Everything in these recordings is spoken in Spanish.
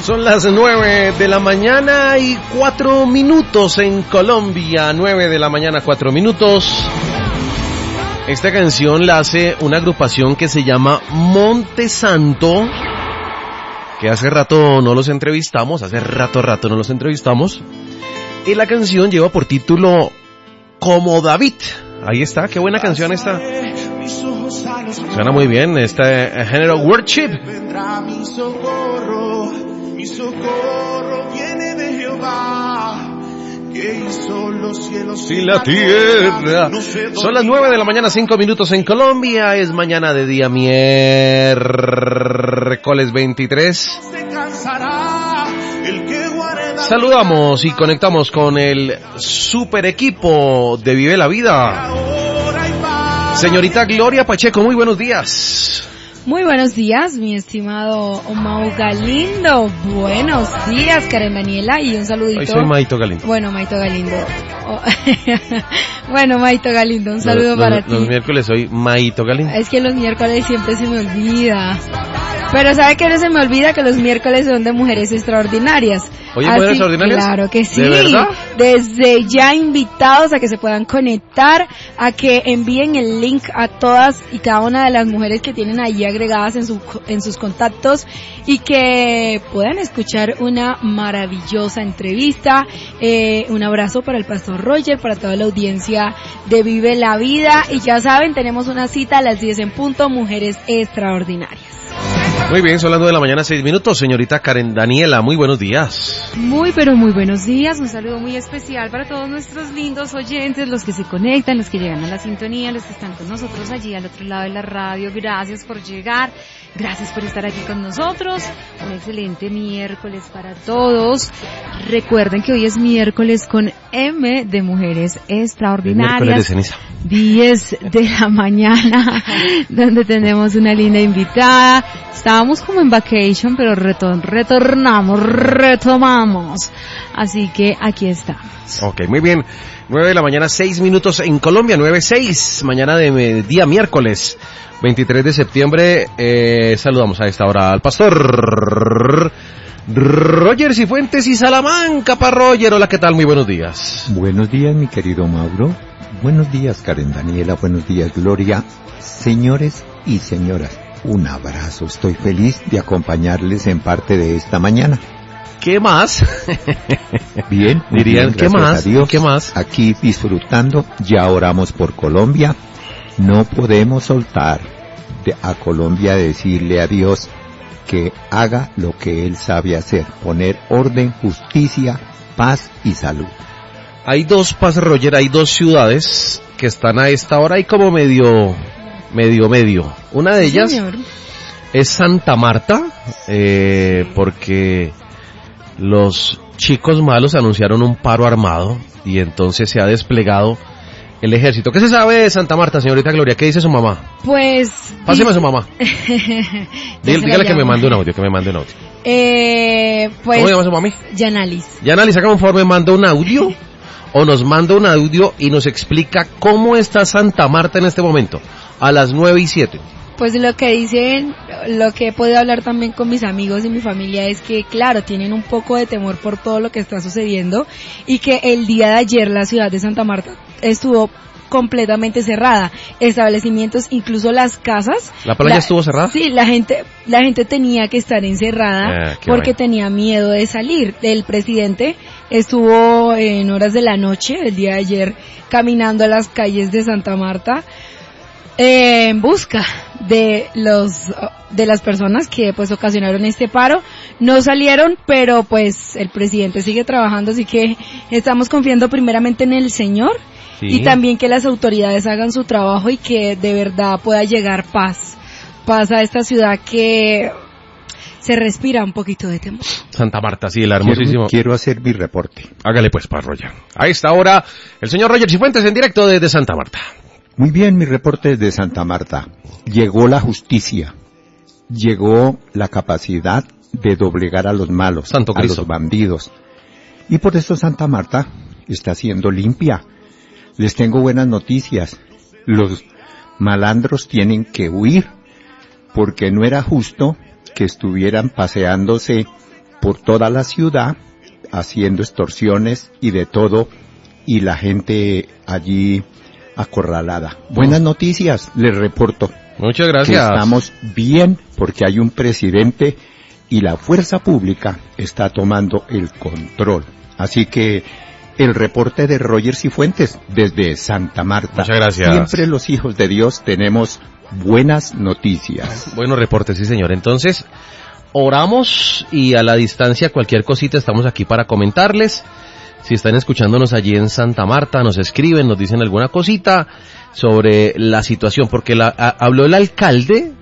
Son las 9 de la mañana y 4 minutos en Colombia. 9 de la mañana, 4 minutos. Esta canción la hace una agrupación que se llama Monte Santo, que hace rato no los entrevistamos, y la canción lleva por título Como David. Ahí está, qué buena canción esta. Suena muy bien, este género worship. Mi socorro viene de Jehová, que hizo los cielos y la tierra. Son las 9 de la mañana, 5 minutos en Colombia. Es mañana de día miércoles 23. Saludamos y conectamos con el super equipo de Vive la Vida. Señorita Gloria Pacheco, muy buenos días. Muy buenos días, mi estimado Mau Galindo. Buenos días, Karen Daniela, y un saludito. Hoy soy Maito Galindo. Bueno, Maito Galindo. Bueno, Maito Galindo, un saludo para ti. Los miércoles soy Maito Galindo. Es que los miércoles siempre se me olvida. Pero ¿sabe qué no se me olvida? Que los miércoles son de mujeres extraordinarias. Oye, ¿mujeres extraordinarias? Claro que sí. ¿De verdad? Desde ya invitados a que se puedan conectar, a que envíen el link a todas y cada una de las mujeres que tienen ahí agregadas en sus contactos y que puedan escuchar una maravillosa entrevista. Un abrazo para el Pastor Roger, para toda la audiencia de Vive la Vida. Y ya saben, tenemos una cita a las 10 en punto, Mujeres Extraordinarias. Muy bien, son las 9 de la mañana, 6 minutos. Señorita Karen Daniela, muy buenos días. Muy, pero muy buenos días. Un saludo muy especial para todos nuestros lindos oyentes, los que se conectan, los que llegan a la sintonía, los que están con nosotros allí al otro lado de la radio. Gracias por llegar. Gracias por estar aquí con nosotros. Un excelente miércoles para todos. Recuerden que hoy es miércoles con M de Mujeres Extraordinarias. Miércoles de ceniza. 10 de la mañana, donde tenemos una linda invitada. Estábamos como en vacation, pero retomamos. Así que aquí estamos. Ok, muy bien. 9 de la mañana, 6 minutos en Colombia, 9:06. Mañana de día miércoles 23 de septiembre. Saludamos a esta hora al pastor Roger Cifuentes y Salamanca. Pa' Roger, hola, ¿qué tal? Muy buenos días. Buenos días, mi querido Mauro. Buenos días, Karen Daniela. Buenos días, Gloria. Señores y señoras, un abrazo. Estoy feliz de acompañarles en parte de esta mañana. ¿Qué más? Bien, dirían, ¿qué más? ¿Qué más? Aquí disfrutando, ya oramos por Colombia. No podemos soltar a Colombia decirle a Dios que haga lo que Él sabe hacer, poner orden, justicia, paz y salud. Hay dos, Roger, hay dos ciudades que están a esta hora y como medio. Una de ellas es Santa Marta, porque los chicos malos anunciaron un paro armado y entonces se ha desplegado el ejército. ¿Qué se sabe de Santa Marta, señorita Gloria? ¿Qué dice su mamá? Pues... Páseme a su mamá. Dígale que me mande un audio, pues... ¿Cómo llama su mami? Yanalis, saca un favor, me manda un audio, o nos manda un audio y nos explica cómo está Santa Marta en este momento, a las 9:07. Pues lo que dicen, lo que he podido hablar también con mis amigos y mi familia es que, claro, tienen un poco de temor por todo lo que está sucediendo y que el día de ayer la ciudad de Santa Marta estuvo completamente cerrada. Establecimientos, incluso las casas. ¿La playa estuvo cerrada? Sí, la gente tenía que estar encerrada porque tenía miedo de salir. El presidente estuvo en horas de la noche, el día de ayer, caminando a las calles de Santa Marta, en busca de las personas que pues ocasionaron este paro. No salieron, pero pues el presidente sigue trabajando, así que estamos confiando primeramente en el Señor, sí, y también que las autoridades hagan su trabajo y que de verdad pueda llegar paz a esta ciudad que se respira un poquito de temor. Santa Marta, sí, el hermosísimo. Quiero hacer mi reporte. Hágale pues, para Roger. A esta hora, el señor Roger Cifuentes en directo desde Santa Marta. Muy bien, mi reporte desde Santa Marta. Llegó la justicia, llegó la capacidad de doblegar a los malos, Santo a Cristo, los bandidos. Y por eso Santa Marta está siendo limpia. Les tengo buenas noticias. Los malandros tienen que huir, porque no era justo que estuvieran paseándose por toda la ciudad, haciendo extorsiones y de todo, y la gente allí acorralada. Buenas noticias, les reporto. Muchas gracias. Que estamos bien porque hay un presidente y la fuerza pública está tomando el control. Así que el reporte de Roger Cifuentes desde Santa Marta. Muchas gracias. Siempre los hijos de Dios tenemos buenas noticias. Buenos reportes, sí señor. Entonces, oramos y a la distancia cualquier cosita estamos aquí para comentarles. Si están escuchándonos allí en Santa Marta, nos escriben, nos dicen alguna cosita sobre la situación, porque habló el alcalde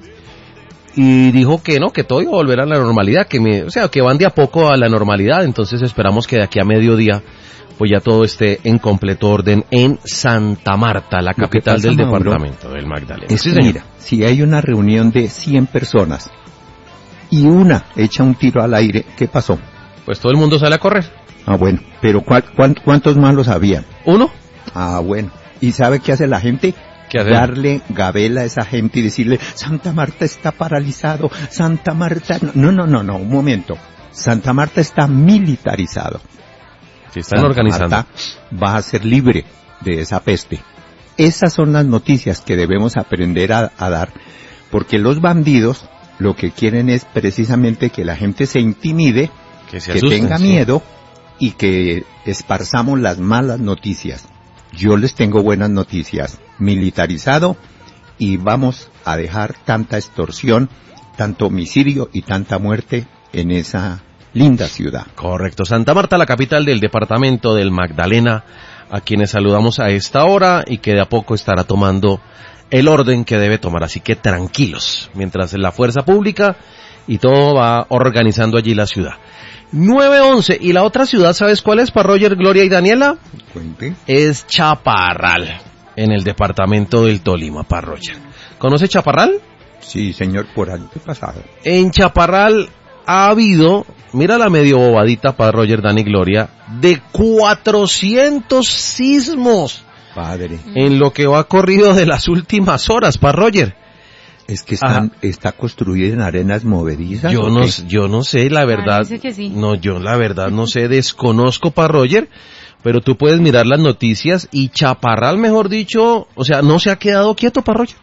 y dijo que no, que todo iba a volver a la normalidad, que van de a poco a la normalidad. Entonces esperamos que de aquí a mediodía pues ya todo esté en completo orden en Santa Marta, la capital del departamento del Magdalena. Es que mira, si hay una reunión de 100 personas y una echa un tiro al aire, ¿qué pasó? Pues todo el mundo sale a correr. Ah, bueno, pero ¿cuántos malos habían? ¿Uno? Ah, bueno. ¿Y sabe qué hace la gente? ¿Qué hace? Darle gabela a esa gente y decirle, Santa Marta está paralizado, Santa Marta... No, un momento. Santa Marta está militarizado. Sí, están organizando. Santa Marta va a ser libre de esa peste. Esas son las noticias que debemos aprender a dar, porque los bandidos lo que quieren es precisamente que la gente se intimide, que asusten, tenga miedo y que esparzamos las malas noticias. Yo les tengo buenas noticias. Militarizado y vamos a dejar tanta extorsión, tanto homicidio y tanta muerte en esa linda ciudad. Correcto. Santa Marta, la capital del departamento del Magdalena, a quienes saludamos a esta hora y que de a poco estará tomando el orden que debe tomar. Así que tranquilos, mientras la fuerza pública y todo va organizando allí la ciudad. 9:11. ¿Y la otra ciudad sabes cuál es, para Roger, Gloria y Daniela? Cuente. Es Chaparral, en el departamento del Tolima, para Roger. ¿Conoce Chaparral? Sí, señor, por año pasado. En Chaparral ha habido, mira la medio bobadita, para Roger, Dani y Gloria, de 400 sismos. Padre. En lo que va corrido de las últimas horas, para Roger. Es que está construida en arenas movedizas. Yo no sé, la verdad. Que sí. No, yo la verdad no sé, desconozco, para Roger, pero tú puedes mirar las noticias y Chaparral, mejor dicho, o sea, no se ha quedado quieto, para Roger.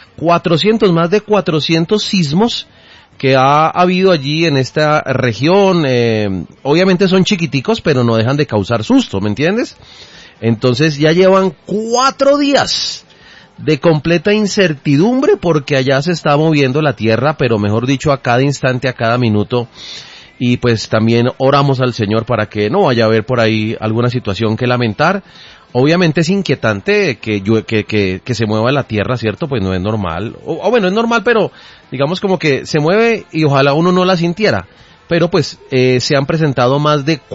Más de 400 sismos que ha habido allí en esta región. Obviamente son chiquiticos, pero no dejan de causar susto, ¿me entiendes? Entonces ya llevan 4 días de completa incertidumbre, porque allá se está moviendo la tierra, pero mejor dicho, a cada instante, a cada minuto. Y pues también oramos al Señor para que no vaya a haber por ahí alguna situación que lamentar. Obviamente es inquietante que se mueva la tierra, ¿cierto? Pues no es normal. O bueno, es normal, pero digamos como que se mueve y ojalá uno no la sintiera. Pero pues se han presentado más de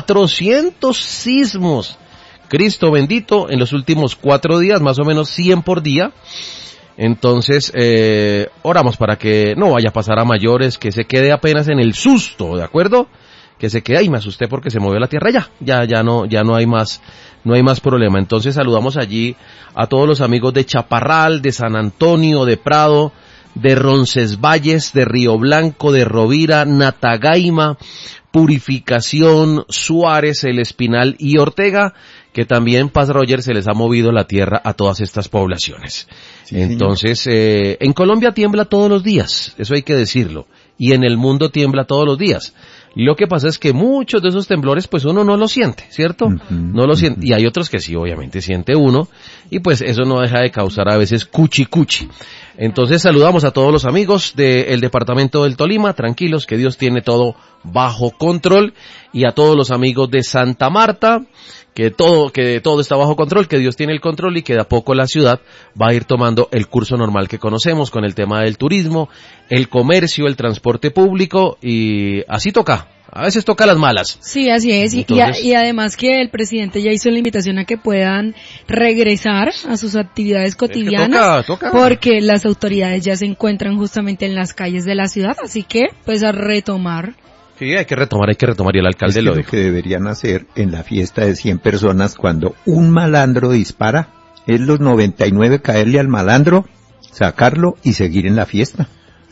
400 sismos. Cristo bendito, en los últimos 4 días, más o menos 100 por día. Entonces, oramos para que no vaya a pasar a mayores, que se quede apenas en el susto, ¿de acuerdo? Que se quede, y me asusté porque se movió la tierra, ya no hay más problema. Entonces saludamos allí a todos los amigos de Chaparral, de San Antonio, de Prado, de Roncesvalles, de Río Blanco, de Rovira, Natagaima, Purificación, Suárez, El Espinal y Ortega, que también, Paz Roger, se les ha movido la tierra a todas estas poblaciones. Sí, entonces, en Colombia tiembla todos los días, eso hay que decirlo, y en el mundo tiembla todos los días. Lo que pasa es que muchos de esos temblores, pues uno no lo siente, ¿cierto? No lo siente, y hay otros que sí, obviamente siente uno, y pues eso no deja de causar a veces cuchi. Entonces saludamos a todos los amigos del departamento del Tolima, tranquilos, que Dios tiene todo bajo control, y a todos los amigos de Santa Marta, que todo está bajo control, que Dios tiene el control y que de a poco la ciudad va a ir tomando el curso normal que conocemos con el tema del turismo, el comercio, el transporte público, y así toca. A veces toca las malas. Sí, así es. Entonces, y además que el presidente ya hizo la invitación a que puedan regresar a sus actividades cotidianas. Toca. Porque las autoridades ya se encuentran justamente en las calles de la ciudad. Así que, pues a retomar. Sí, hay que retomar, y el alcalde lo dijo. Lo que deberían hacer en la fiesta de 100 personas, cuando un malandro dispara, es los 99 caerle al malandro, sacarlo y seguir en la fiesta.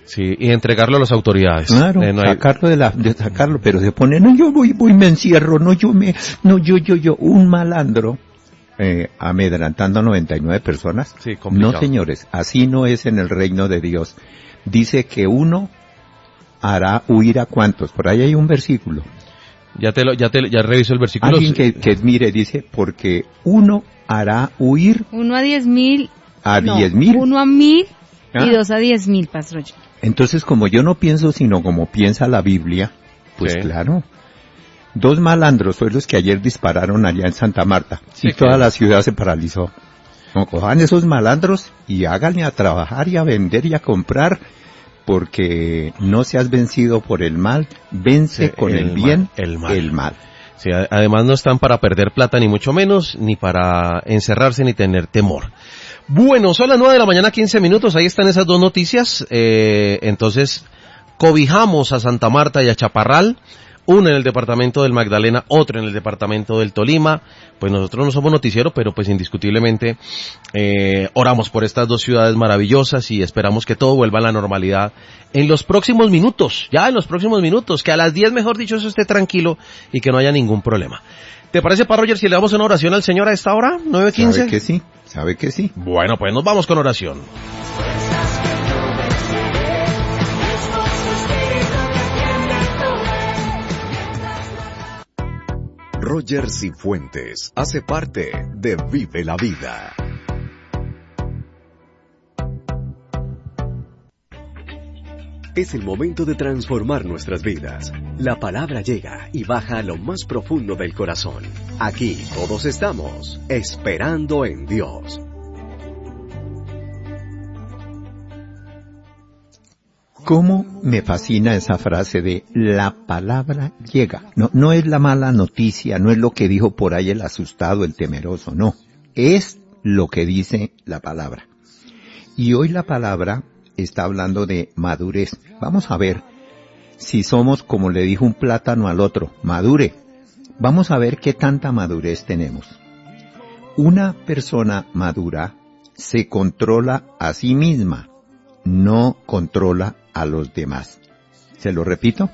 Sí, y entregarlo a las autoridades. Claro, sacarlo, pero se pone, no, yo voy, me encierro, un malandro, amedrantando a 99 personas. Sí, complicado. No, señores, así no es en el reino de Dios. Dice que uno hará huir a cuantos. Por ahí hay un versículo. Ya reviso el versículo. Alguien que mire, dice, porque uno hará huir. 1 a 10,000. A 10,000. 1 a 1,000 y 2 a 10,000, Pastor. Entonces, como yo no pienso sino como piensa la Biblia, pues sí. Claro. 2 malandros fue los que ayer dispararon allá en Santa Marta. Sí, y toda la ciudad se paralizó. No, cojan esos malandros y háganle a trabajar y a vender y a comprar, porque no seas vencido por el mal, vence con el bien el mal. Sí, además no están para perder plata ni mucho menos, ni para encerrarse ni tener temor. Bueno, son las 9 de la mañana, 15 minutos, ahí están esas dos noticias. Entonces, cobijamos a Santa Marta y a Chaparral, una en el departamento del Magdalena, otra en el departamento del Tolima. Pues nosotros no somos noticiero, pero pues indiscutiblemente oramos por estas dos ciudades maravillosas y esperamos que todo vuelva a la normalidad en los próximos minutos, que a las 10, mejor dicho, eso esté tranquilo y que no haya ningún problema. ¿Te parece, Pa Roger, si le damos una oración al Señor a esta hora? 9:15. Sabe que sí. Bueno, pues nos vamos con oración. Roger Cifuentes hace parte de Vive la Vida. Es el momento de transformar nuestras vidas. La palabra llega y baja a lo más profundo del corazón. Aquí todos estamos esperando en Dios. ¿Cómo me fascina esa frase de la palabra llega? No es la mala noticia, no es lo que dijo por ahí el asustado, el temeroso, no. Es lo que dice la palabra. Y hoy la palabra está hablando de madurez. Vamos a ver si somos, como le dijo un plátano al otro, madure. Vamos a ver qué tanta madurez tenemos. Una persona madura se controla a sí misma, no controla a los demás. Se lo repito.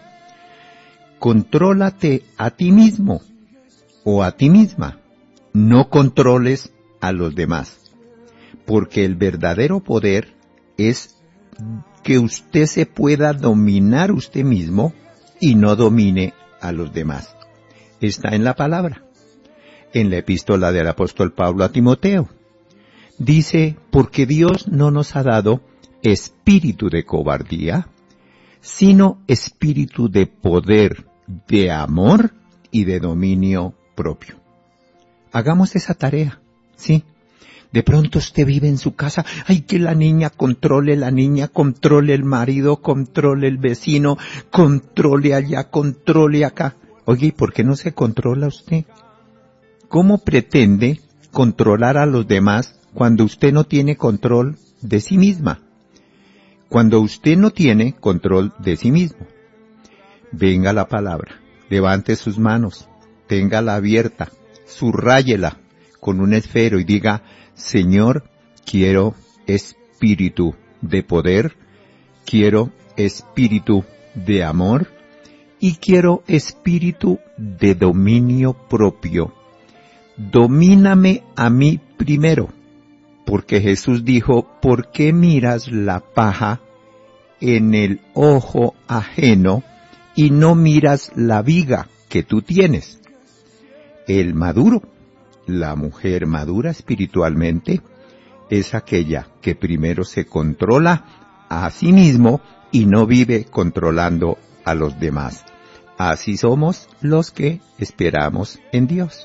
Contrólate a ti mismo o a ti misma. No controles a los demás. Porque el verdadero poder es que usted se pueda dominar usted mismo y no domine a los demás. Está en la palabra. En la epístola del apóstol Pablo a Timoteo. Dice, porque Dios no nos ha dado espíritu de cobardía, sino espíritu de poder, de amor y de dominio propio. Hagamos esa tarea, ¿sí? De pronto usted vive en su casa, ay, que la niña, controle el marido, controle el vecino, controle allá, controle acá. Oye, ¿y por qué no se controla usted? ¿Cómo pretende controlar a los demás cuando usted no tiene control de sí misma? Cuando usted no tiene control de sí mismo. Venga la palabra, levante sus manos, téngala abierta, subrayela con un esfero y diga, Señor, quiero espíritu de poder, quiero espíritu de amor y quiero espíritu de dominio propio. Domíname a mí primero, porque Jesús dijo, ¿por qué miras la paja en el ojo ajeno y no miras la viga que tú tienes? El maduro, la mujer madura espiritualmente, es aquella que primero se controla a sí mismo y no vive controlando a los demás. Así somos los que esperamos en Dios.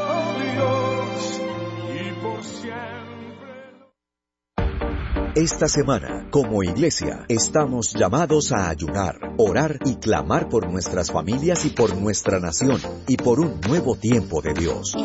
Esta semana, como iglesia, estamos llamados a ayunar, orar y clamar por nuestras familias y por nuestra nación y por un nuevo tiempo de Dios.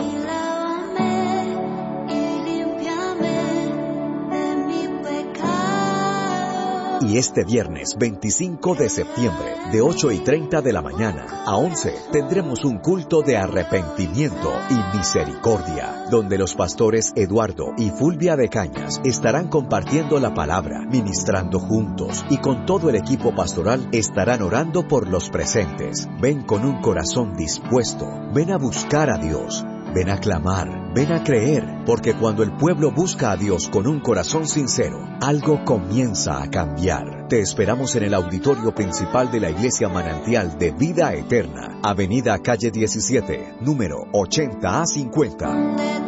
Y este viernes 25 de septiembre, de 8:30 de la mañana a 11, tendremos un culto de arrepentimiento y misericordia, donde los pastores Eduardo y Fulvia de Cañas estarán compartiendo la palabra, ministrando juntos, y con todo el equipo pastoral estarán orando por los presentes. Ven con un corazón dispuesto, ven a buscar a Dios. Ven a clamar, ven a creer, porque cuando el pueblo busca a Dios con un corazón sincero, algo comienza a cambiar. Te esperamos en el auditorio principal de la Iglesia Manantial de Vida Eterna, Avenida Calle 17, número 80A50.